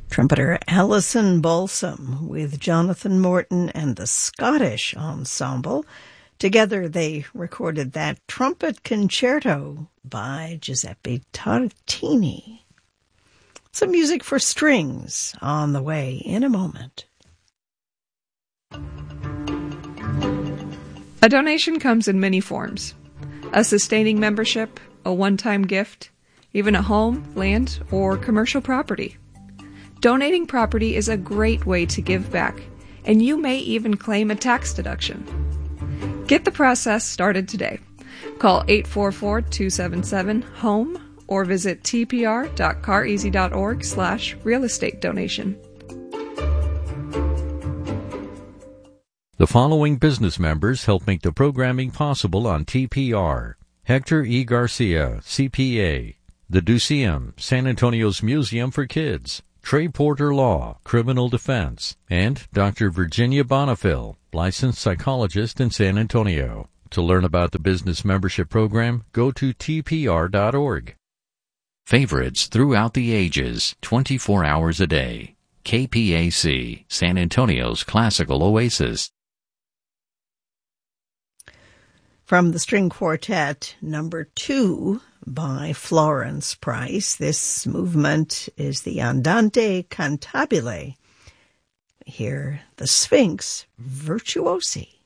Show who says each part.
Speaker 1: Trumpeter Alison Balsam with Jonathan Morton and the Scottish Ensemble. Together they recorded that trumpet concerto by Giuseppe Tartini. Some music for strings on the way in a moment.
Speaker 2: A donation comes in many forms. A sustaining membership, a one-time gift, even a home, land, or commercial property. Donating property is a great way to give back, and you may even claim a tax deduction. Get the process started today. Call 844-277-HOME or visit tpr.careasy.org/real estate donation.
Speaker 3: The following business members help make the programming possible on TPR. Hector E. Garcia, CPA. The Duceum, San Antonio's Museum for Kids. Trey Porter Law, Criminal Defense, and Dr. Virginia Bonifil, licensed psychologist in San Antonio. To learn about the business membership program, go to tpr.org.
Speaker 4: Favorites throughout the ages, 24 hours a day. KPAC, San Antonio's classical oasis.
Speaker 1: From the String Quartet, number 2, by Florence Price. This movement is the Andante Cantabile. Here, the Sphinx Virtuosi.